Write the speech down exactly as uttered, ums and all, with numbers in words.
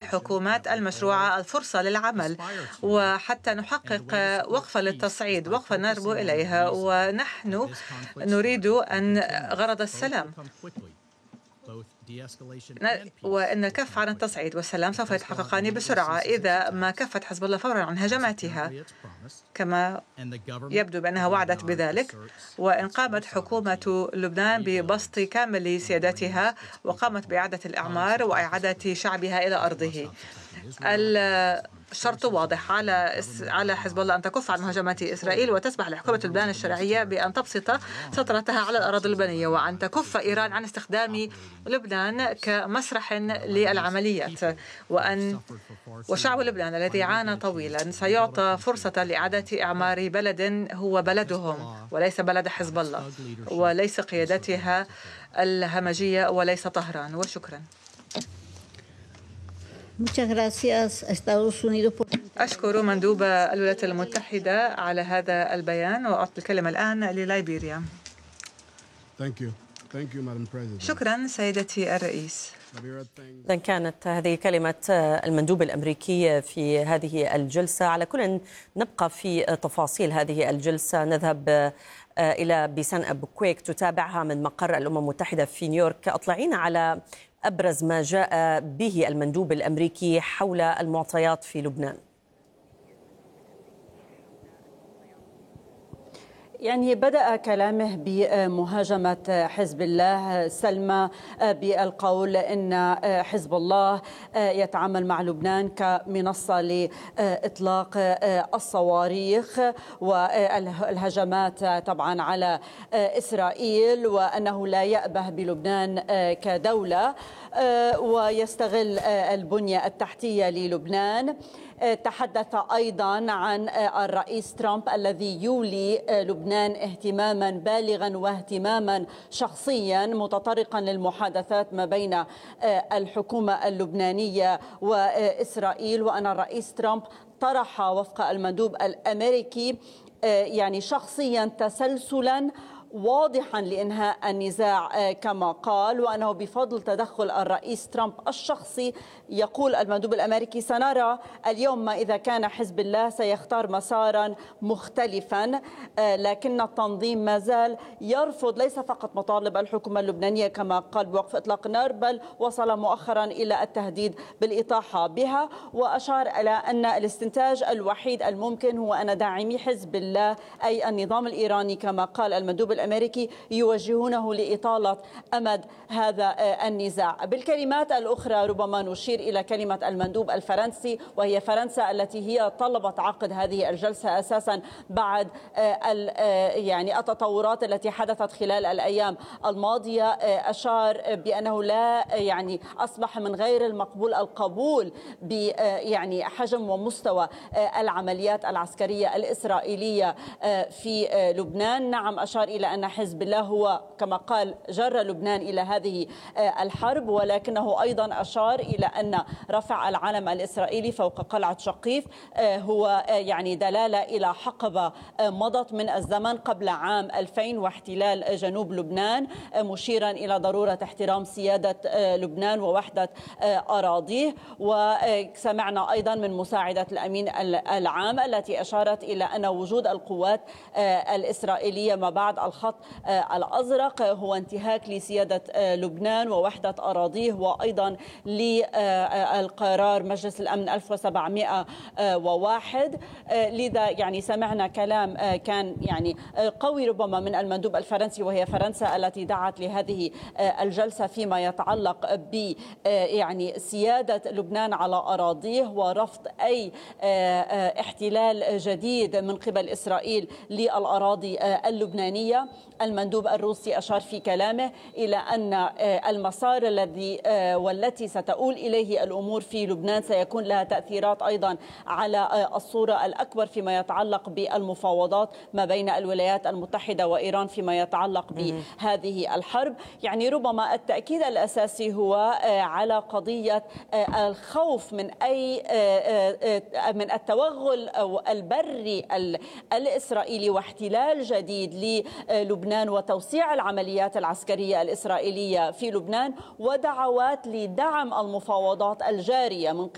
الحكومات المشروعة الفرصة للعمل، وحتى نحقق وقفة للتصعيد، وقفة نربو إليها، ونحن نريد أن غرض السلام وأن الكف عن التصعيد والسلام سوف يتحققان بسرعة إذا ما كفت حزب الله فورا عن هجماتها كما يبدو بأنها وعدت بذلك، وإن قامت حكومة لبنان ببسط كامل سيادتها وقامت بإعادة الإعمار وإعادة شعبها إلى أرضه. الشرط واضح على على حزب الله أن تكف عن مهاجمات إسرائيل وتسمح لحكومة لبنان الشرعية بأن تبسط سيطرتها على الأراضي اللبنانية، وأن تكف إيران عن استخدام لبنان كمسرح للعمليات، وأن وشعب لبنان الذي عانى طويلا سيعطى فرصة لإعادة إعمار بلد هو بلدهم وليس بلد حزب الله وليس قيادتها الهمجية وليس طهران. وشكرا. أشكر مندوب الولايات المتحدة على هذا البيان، وأعطي الكلمة الآن للايبيريا. شكرا سيدتي الرئيس. إذن كانت هذه كلمة المندوب الأمريكي في هذه الجلسة. على كل نبقى في تفاصيل هذه الجلسة، نذهب إلى بيسان أبو كويك تتابعها من مقر الأمم المتحدة في نيويورك. أطلعينا على أبرز ما جاء به المندوب الأمريكي حول المعطيات في لبنان. يعني بدأ كلامه بمهاجمة حزب الله سلمى بالقول إن حزب الله يتعامل مع لبنان كمنصة لإطلاق الصواريخ والهجمات طبعا على إسرائيل، وأنه لا يأبه بلبنان كدولة ويستغل البنية التحتية للبنان. تحدث أيضا عن الرئيس ترامب الذي يولي لبنان اهتماما بالغا واهتماما شخصيا، متطرقا للمحادثات ما بين الحكومة اللبنانية وإسرائيل، وأن الرئيس ترامب طرح وفق المندوب الأمريكي يعني شخصيا تسلسلا واضحا لإنهاء النزاع كما قال، وأنه بفضل تدخل الرئيس ترامب الشخصي، يقول المندوب الأمريكي، سنرى اليوم ما إذا كان حزب الله سيختار مسارا مختلفا، لكن التنظيم ما زال يرفض ليس فقط مطالب الحكومة اللبنانية كما قال بوقف إطلاق النار، بل وصل مؤخرا إلى التهديد بالإطاحة بها، وأشار إلى أن الاستنتاج الوحيد الممكن هو أن داعمي حزب الله أي النظام الإيراني كما قال المندوب الأمريكي يوجهونه لإطالة أمد هذا النزاع. بالكلمات الأخرى ربما نشير إلى كلمة المندوب الفرنسي، وهي فرنسا التي هي طلبت عقد هذه الجلسة أساسا بعد يعني التطورات التي حدثت خلال الأيام الماضية. أشار بأنه لا يعني أصبح من غير المقبول القبول ب يعني حجم ومستوى العمليات العسكرية الإسرائيلية في لبنان. نعم، أشار إلى أن حزب الله هو كما قال جر لبنان إلى هذه الحرب، ولكنه أيضا أشار إلى أن رفع العلم الإسرائيلي فوق قلعة شقيف هو يعني دلالة إلى حقبة مضت من الزمن قبل عام ألفين واحتلال جنوب لبنان، مشيرا إلى ضرورة احترام سيادة لبنان ووحدة أراضيه. وسمعنا أيضا من مساعدة الأمين العام التي أشارت إلى أن وجود القوات الإسرائيلية ما بعد الخط الأزرق هو انتهاك لسيادة لبنان ووحدة أراضيه، وأيضا للقرار مجلس الأمن ألف وسبعمئة وواحد. لذا يعني سمعنا كلام كان يعني قوي ربما من المندوب الفرنسي، وهي فرنسا التي دعت لهذه الجلسة فيما يتعلق ب يعني سيادة لبنان على أراضيه ورفض أي احتلال جديد من قبل إسرائيل للأراضي اللبنانية. المندوب الروسي أشار في كلامه إلى أن المسار الذي والتي ستؤول إليه الأمور في لبنان سيكون لها تأثيرات أيضا على الصورة الأكبر فيما يتعلق بالمفاوضات ما بين الولايات المتحدة وإيران فيما يتعلق بهذه الحرب. يعني ربما التأكيد الأساسي هو على قضية الخوف من أي من التوغل البري الإسرائيلي واحتلال جديد للبنان وتوسيع العمليات العسكرية الإسرائيلية في لبنان، ودعوات لدعم المفاوضات الجارية من